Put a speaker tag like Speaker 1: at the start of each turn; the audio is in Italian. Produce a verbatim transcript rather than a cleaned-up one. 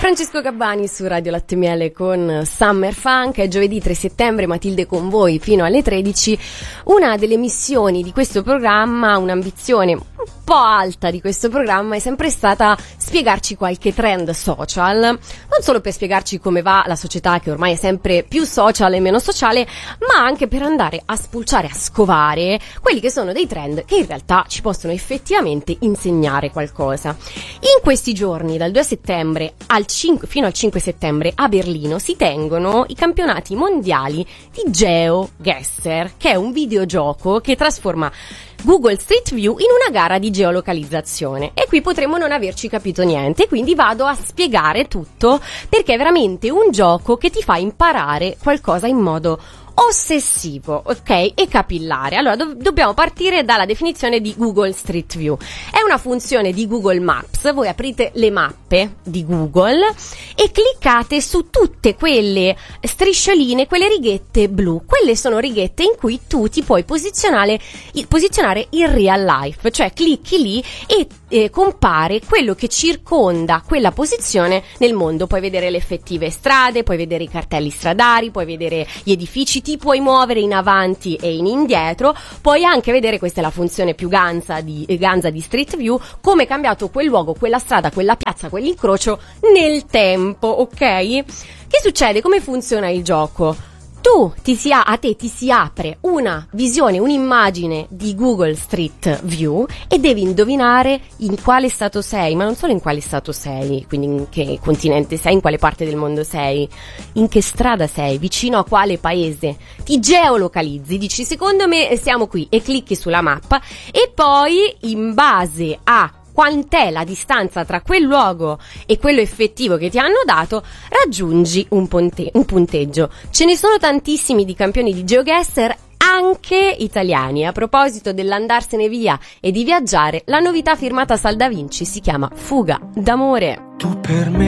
Speaker 1: Francesco Gabbani su Radio Latte Miele con Summer Funk. È giovedì tre settembre, Matilde con voi fino alle tredici. Una delle missioni di questo programma, un'ambizione un po' alta di questo programma, è sempre stata spiegarci qualche trend social, non solo per spiegarci come va la società, che ormai è sempre più social e meno sociale, ma anche per andare a spulciare, a scovare quelli che sono dei trend che in realtà ci possono effettivamente insegnare qualcosa. In questi giorni, dal due settembre al cinque, fino al cinque settembre, a Berlino si tengono i campionati mondiali di GeoGuessr, che è un videogioco che trasforma Google Street View in una gara di geolocalizzazione, e qui potremmo non averci capito niente, quindi vado a spiegare tutto, perché è veramente un gioco che ti fa imparare qualcosa in modo ossessivo, ok? E capillare. Allora do- dobbiamo partire dalla definizione di Google Street View. È una funzione di Google Maps. Voi aprite le mappe di Google e cliccate su tutte quelle striscioline, quelle righette blu. Quelle sono righette in cui tu ti puoi posizionare, posizionare in real life, cioè clicchi lì e eh, compare quello che circonda quella posizione nel mondo. Puoi vedere le effettive strade, puoi vedere i cartelli stradali, puoi vedere gli edifici, ti puoi muovere in avanti e in indietro, puoi anche vedere, questa è la funzione più ganza di, ganza di Street View, come è cambiato quel luogo, quella strada, quella piazza, quell'incrocio nel tempo, ok? Che succede? Come funziona il gioco? Tu, ti si a, a te ti si apre una visione, un'immagine di Google Street View e devi indovinare in quale stato sei, ma non solo in quale stato sei, quindi in che continente sei, in quale parte del mondo sei, in che strada sei, vicino a quale paese. Ti geolocalizzi, dici secondo me siamo qui e clicchi sulla mappa, e poi in base a quant'è la distanza tra quel luogo e quello effettivo che ti hanno dato, raggiungi un, ponte- un punteggio. Ce ne sono tantissimi di campioni di GeoGuessr, anche italiani. A proposito dell'andarsene via e di viaggiare, la novità firmata Salda Vinci si chiama Fuga d'amore.
Speaker 2: Tu per me